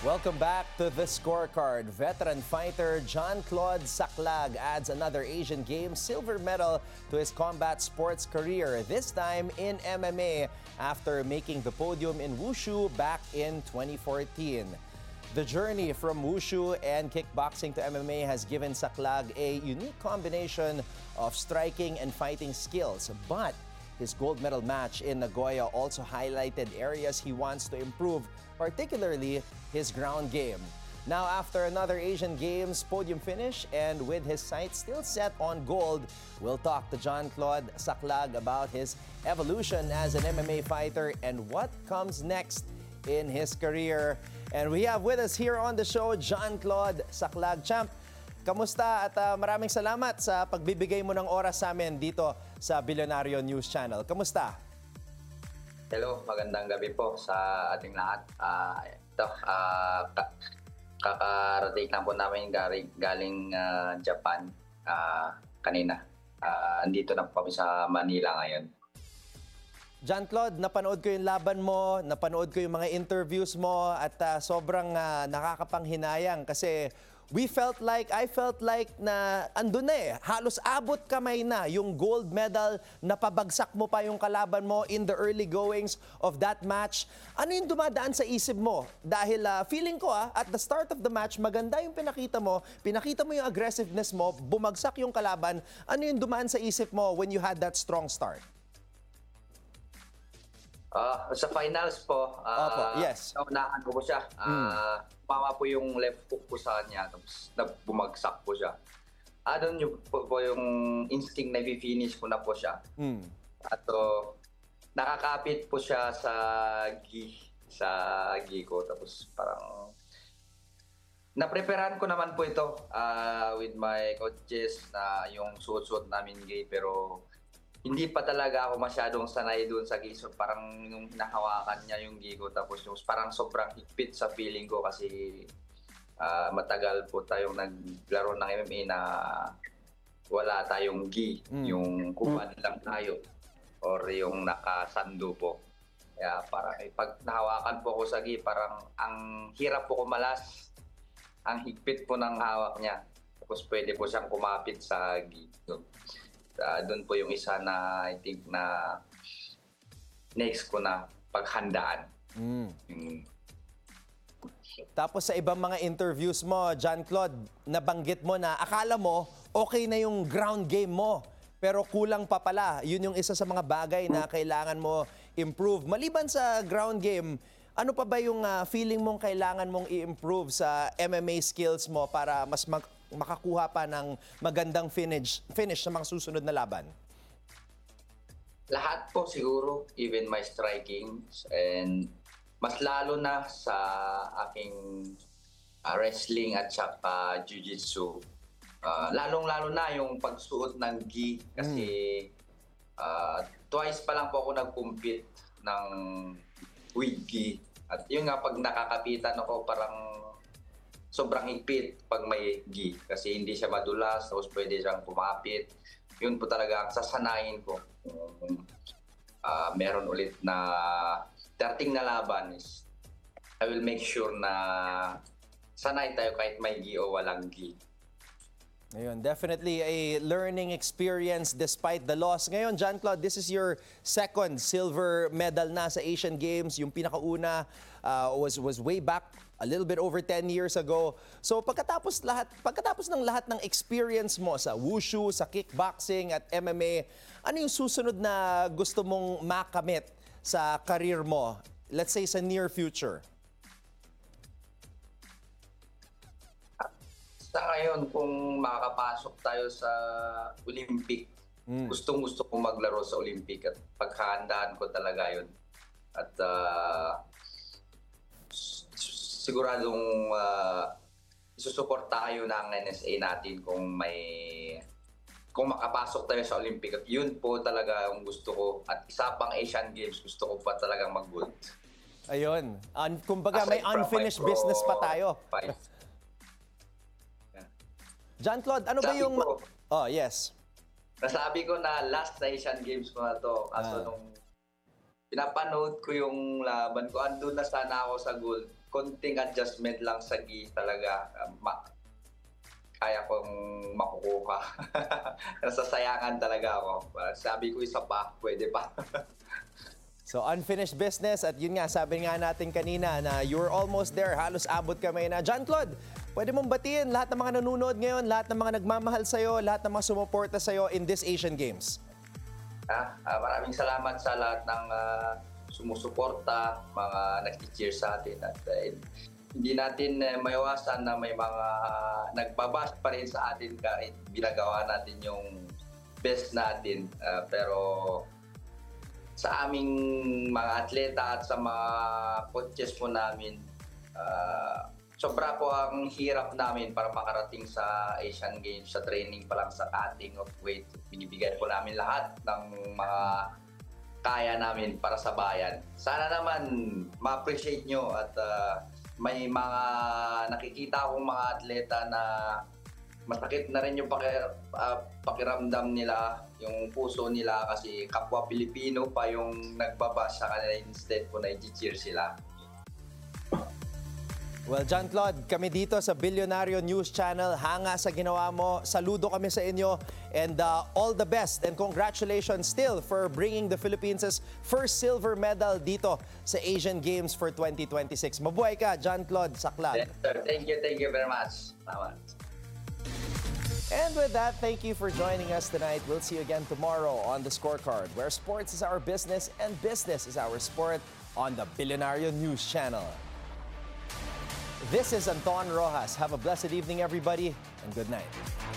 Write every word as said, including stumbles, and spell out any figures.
Welcome back to The Scorecard. Veteran fighter Jean-Claude Saclag adds another Asian Games silver medal to his combat sports career, this time in M M A after making the podium in Wushu back in twenty fourteen. The journey from Wushu and kickboxing to M M A has given Saclag a unique combination of striking and fighting skills, but his gold medal match in Nagoya also highlighted areas he wants to improve, particularly his ground game. Now, after another Asian Games podium finish and with his sights still set on gold, we'll talk to Jean-Claude Saclag about his evolution as an M M A fighter and what comes next in his career. And we have with us here on the show, Jean-Claude Saclag. Champ, kamusta at uh, maraming salamat sa pagbibigay mo ng oras sa amin dito sa Bilyonaryo News Channel. Kamusta? Hello, magandang gabi po sa ating lahat. Uh, ito, uh, ka- kakarating lang po namin galing, galing uh, Japan uh, kanina. Uh, andito na po kami sa Manila ngayon. Jean-Claude, napanood ko yung laban mo, napanood ko yung mga interviews mo at uh, sobrang uh, nakakapanghinayang kasi we felt like, I felt like na andun na eh, halos abot kamay na yung gold medal, napabagsak mo pa yung kalaban mo in the early goings of that match. Ano yung dumadaan sa isip mo? Dahil uh, feeling ko ah, at the start of the match, maganda yung pinakita mo, pinakita mo yung aggressiveness mo, bumagsak yung kalaban. Ano yung dumaan sa isip mo when you had that strong start? Uh, sa finals po, uh, Opo, yes. naunahan ko po siya. Uh, mm. Pama po yung left hook ko sa kanya, tapos bumagsak po siya. Ah, doon yung, po, po yung instinct na i-finish ko na po siya. Mm. At so, nakakapit po siya sa gi, sa gi ko. Tapos parang, napreparan ko naman po ito uh, with my coaches na yung suot-suot namin gi, pero hindi pa talaga ako masyadong sanay doon sa gi. So parang yung hinahawakan niya yung gi ko, tapos yung parang sobrang higpit sa feeling ko kasi uh, matagal po tayong naglaro ng M M A na wala tayong gi, mm. yung kubad lang tayo or yung nakasando po. Kaya parang eh, pag nahawakan po ko sa gi, parang ang hirap po kumalas, ang higpit po ng hawak niya. Tapos pwede po siyang kumapit sa gi. So, Uh, doon po yung isa na I think na next ko na paghandaan. Mm. Yung... Tapos sa ibang mga interviews mo, Jean-Claude, nabanggit mo na akala mo okay na yung ground game mo. Pero kulang pa pala. Yun yung isa sa mga bagay na kailangan mo improve. Maliban sa ground game, ano pa ba yung uh, feeling mong kailangan mong i-improve sa M M A skills mo para mas mag- makakuha pa ng magandang finish, finish sa mga susunod na laban? Lahat po siguro, even my striking, and mas lalo na sa aking uh, wrestling at saka jiu-jitsu. Uh, lalong-lalo na yung pagsuot ng gi kasi mm. uh, twice pa lang po ako nag-compete ng with gi. At yun nga, pag nakakapitan ako, parang sobrang higpit pag may gi kasi hindi siya madulas, tapos pwede siyang kumapit. Yun po talaga ang sasanayin ko. Um, uh, meron ulit na darating na laban is I will make sure na sanay tayo kahit may gi o walang gi. Ayun, definitely a learning experience despite the loss. Ngayon, Jean-Claude, this is your second silver medal na sa Asian Games. Yung pinakauna uh, was was way back a little bit over ten years ago. So pagkatapos lahat, pagkatapos ng lahat ng experience mo sa wushu, sa kickboxing at M M A, ano yung susunod na gusto mong makamit sa career mo? Let's say sa near future. Sa ngayon, kung makakapasok tayo sa Olympic, mm. gustong-gusto kong maglaro sa Olympic at pagkahandaan ko talaga yun. At uh, siguradong uh, isusupport tayo ng N S A natin kung may kung makapasok tayo sa Olympic. At yun po talaga yung gusto ko. At isa pang Asian Games, gusto ko pa talagang mag-gold. Ayun. Un- kumbaga, may unfinished business pa tayo. Jean-Claude, ano ba yung... Ko, oh, yes. Nasabi ko na last na Asian Games ko na to. Kaso ah. nung pinapanood ko yung laban ko. Andun na sana ako sa goal. Konting adjustment lang sa gi talaga. ah, ma- kaya kong makukuha. Nasasayangan talaga ako. Ah, Sabi ko isa pa, pwede pa. So unfinished business at yun nga, sabi nga natin kanina na you're almost there. Halos abot kami na. John Claude, pwede mong batiin lahat ng mga nanonood ngayon, lahat ng mga nagmamahal sa'yo, lahat ng mga sumuporta sa'yo in this Asian Games. Ah, ah, maraming salamat sa lahat ng ah, sumusuporta, mga nag-cheer sa atin. At ah, hindi natin uh, maiwasan na may mga nagbabash pa rin sa atin kahit binagawa natin yung best natin. Ah, pero sa aming mga atleta at sa mga coaches po namin, ah, sobra po ang hirap namin para makarating sa Asian Games, sa training pa lang, sa cutting of weight. Binibigay po namin lahat ng mga kaya namin para sa bayan. Sana naman ma-appreciate nyo at ah, may mga nakikita akong mga atleta na masakit na rin yung paki, ah, pakiramdam nila, yung puso nila kasi kapwa Pilipino pa yung nagbabasa sa kanila instead po na i-cheer sila. Well, John Claude, kami dito sa Billionario News Channel, hanga sa ginawa mo. Saludo kami sa inyo and uh, all the best and congratulations still for bringing the Philippines' first silver medal dito sa Asian Games for twenty twenty-six. Mabuhay ka, John Claude Saclag. Yes, sir. Thank you, thank you very much. Salamat. And with that, thank you for joining us tonight. We'll see you again tomorrow on The Scorecard, where sports is our business and business is our sport on the Billionario News Channel. This is Anton Rojas. Have a blessed evening, everybody, and good night.